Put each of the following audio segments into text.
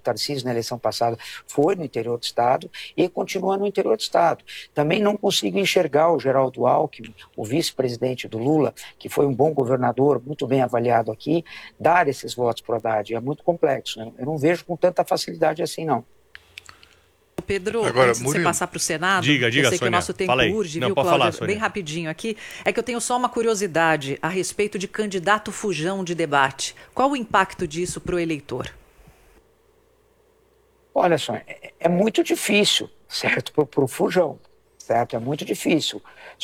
Tarcísio na eleição passada foi no interior do estado e continua no interior do estado. Também não consigo enxergar o Geraldo Alckmin, o vice-presidente do Lula, que foi um bom governador, muito bem avaliado aqui, dar esses votos para o Haddad. É muito complexo, né? Eu não vejo com tanta facilidade assim, não. Pedro, agora, antes de você passar para o Senado, diga, eu sei Sônia, que o nosso tempo urge, viu, Cláudio? Bem rapidinho aqui. É que eu tenho só uma curiosidade a respeito de candidato fujão de debate. Qual o impacto disso para o eleitor? Olha, Sônia, é muito difícil, certo, para o fujão, certo? É muito difícil.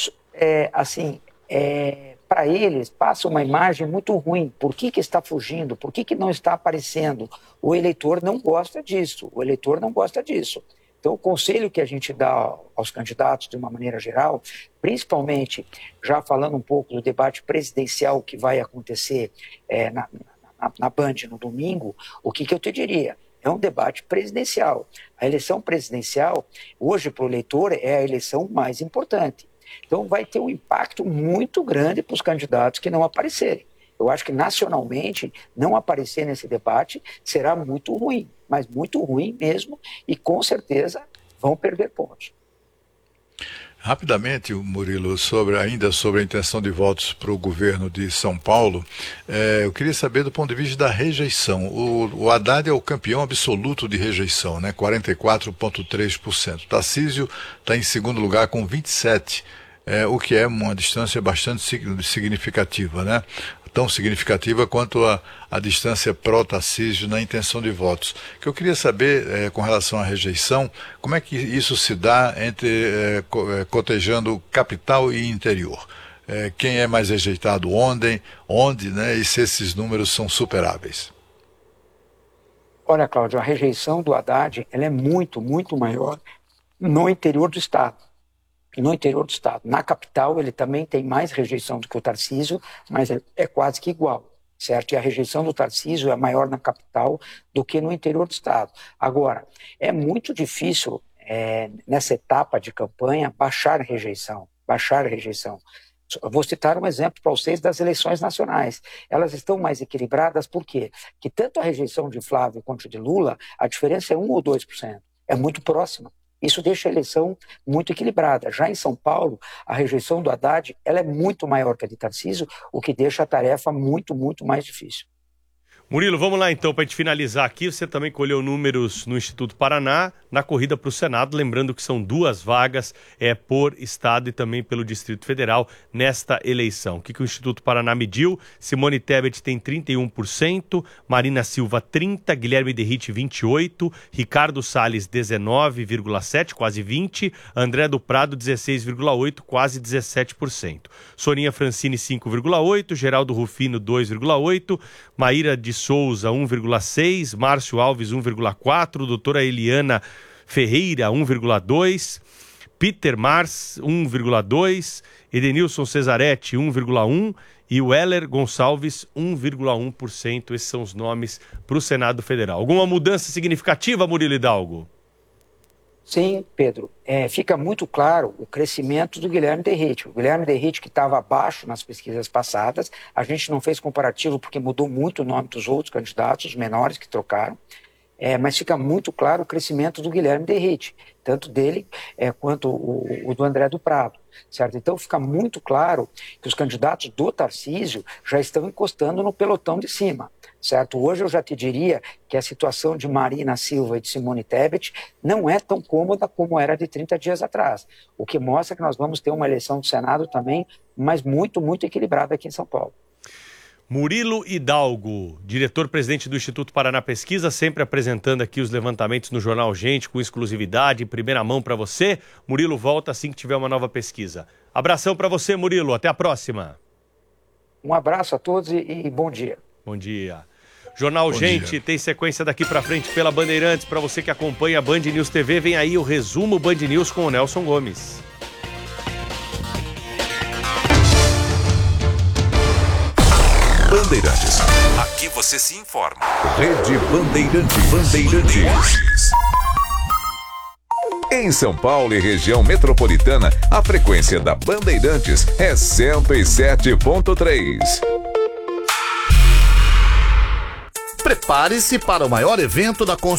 Para eles, passa uma imagem muito ruim. Por que está fugindo? Por que não está aparecendo? O eleitor não gosta disso. O eleitor não gosta disso. Então, o conselho que a gente dá aos candidatos, de uma maneira geral, principalmente, já falando um pouco do debate presidencial que vai acontecer na Band no domingo, o que eu te diria? É um debate presidencial. A eleição presidencial, hoje, para o eleitor, é a eleição mais importante. Então, vai ter um impacto muito grande para os candidatos que não aparecerem. Eu acho que, nacionalmente, não aparecer nesse debate será muito ruim, mas muito ruim mesmo, e, com certeza, vão perder pontos. Rapidamente, Murilo, ainda sobre a intenção de votos para o governo de São Paulo, eu queria saber do ponto de vista da rejeição. O Haddad é o campeão absoluto de rejeição, né? 44,3%. Tarcísio está em segundo lugar com 27%, o que é uma distância bastante significativa, né? Tão significativa quanto a distância pró-Tarcísio na intenção de votos. O que eu queria saber com relação à rejeição, como é que isso se dá cotejando capital e interior? Quem é mais rejeitado onde, né, e se esses números são superáveis? Olha, Cláudio, a rejeição do Haddad ela é muito, muito maior no interior do estado. No interior do estado. Na capital, ele também tem mais rejeição do que o Tarcísio, mas é quase que igual, certo? E a rejeição do Tarcísio é maior na capital do que no interior do estado. Agora, é muito difícil, nessa etapa de campanha, baixar a rejeição. Eu vou citar um exemplo para vocês das eleições nacionais. Elas estão mais equilibradas, por quê? Porque tanto a rejeição de Flávio quanto de Lula, a diferença é 1 ou 2%. É muito próxima. Isso deixa a eleição muito equilibrada. Já em São Paulo, a rejeição do Haddad ela é muito maior que a de Tarcísio, o que deixa a tarefa muito, muito mais difícil. Murilo, vamos lá então, para a gente finalizar aqui, você também colheu números no Instituto Paraná, na corrida para o Senado, lembrando que são 2 vagas por estado e também pelo Distrito Federal nesta eleição. O que o Instituto Paraná mediu? Simone Tebet tem 31%, Marina Silva 30%, Guilherme Derrite 28%, Ricardo Salles 19,7%, quase 20%, André do Prado 16,8%, quase 17%. Soninha Francini 5,8%, Geraldo Rufino 2,8%, Maíra de Souza 1,6%, Márcio Alves 1,4%, doutora Eliana Ferreira 1,2%, Peter Mars 1,2%, Edenilson Cesaretti 1,1% e o Heller Gonçalves 1,1%. Esses são os nomes para o Senado Federal. Alguma mudança significativa, Murilo Hidalgo? Sim, Pedro. Fica muito claro o crescimento do Guilherme Derrite. O Guilherme Derrite, que estava abaixo nas pesquisas passadas, a gente não fez comparativo porque mudou muito o nome dos outros candidatos, os menores que trocaram, mas fica muito claro o crescimento do Guilherme Derrite, tanto dele quanto o do André do Prado, certo? Então fica muito claro que os candidatos do Tarcísio já estão encostando no pelotão de cima, certo? Hoje eu já te diria que a situação de Marina Silva e de Simone Tebet não é tão cômoda como era de 30 dias atrás, o que mostra que nós vamos ter uma eleição do Senado também, mas muito, muito equilibrada aqui em São Paulo. Murilo Hidalgo, diretor-presidente do Instituto Paraná Pesquisa, sempre apresentando aqui os levantamentos no Jornal Gente, com exclusividade, em primeira mão para você. Murilo volta assim que tiver uma nova pesquisa. Abração para você, Murilo. Até a próxima. Um abraço a todos e bom dia. Bom dia. Jornal Gente tem sequência daqui para frente pela Bandeirantes. Para você que acompanha a Band News TV, vem aí o resumo Band News com o Nelson Gomes. Bandeirantes. Aqui você se informa. Rede Bandeirantes. Em São Paulo e região metropolitana, a frequência da Bandeirantes é 107.3. Prepare-se para o maior evento da construção